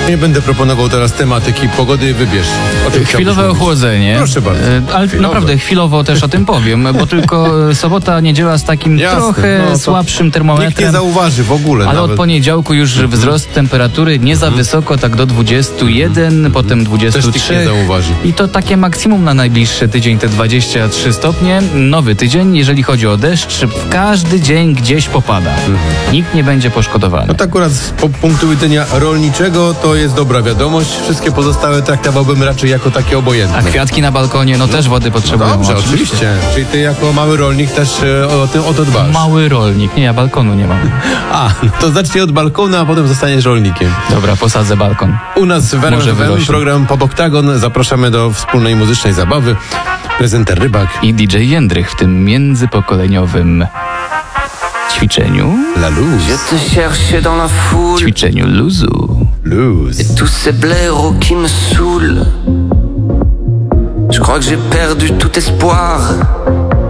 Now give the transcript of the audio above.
Nie będę proponował teraz tematyki pogody, wybierz. Chwilowe ochłodzenie. Proszę bardzo. Ale Chwilowe. naprawdę chwilowo też o tym powiem, bo tylko sobota, niedziela z takim Jasne, trochę no to słabszym Nikt nie termometrem. zauważy w ogóle Ale nawet. od poniedziałku już wzrost temperatury nie za wysoko, tak do 21, potem Też nikt 23. nie zauważy. I to takie maksimum na najbliższy tydzień, te 23 stopnie. Nowy tydzień, jeżeli chodzi o deszcz, w każdy dzień gdzieś popada. Nikt nie będzie poszkodowany. No to akurat z punktu widzenia rolniczego to jest dobra wiadomość. Wszystkie pozostałe traktowałbym raczej jako takie obojętne. A kwiatki na balkonie, no też wody potrzebują. Dobrze, oczywiście. Czyli ty jako mały rolnik też o to dbasz. Mały rolnik. Nie, ja balkonu nie mam. A, to zacznij od balkonu, a potem zostaniesz rolnikiem. Dobra, posadzę balkon. U nas w Może RMF wyrośnie. program Pop Oktagon. Zapraszamy do wspólnej muzycznej zabawy. Prezenter Rybak. I DJ Jędrych w tym międzypokoleniowym ćwiczeniu. La Luz. Je te cherchais dans la foule, Ćwiczeniu luzu. Luz. et tous ces blaireaux qui me saoulent. Je crois que j'ai perdu tout espoir.